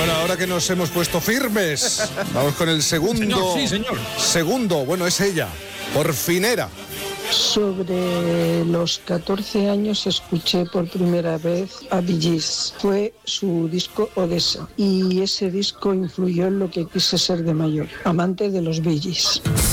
Bueno, ahora que nos hemos puesto firmes, vamos con el segundo. Señor, sí, señor. Segundo, bueno, es ella, por fin era. Sobre los 14 años escuché por primera vez a Bee Gees. Fue su disco Odessa y ese disco influyó en lo que quise ser de mayor, amante de los Bee Gees.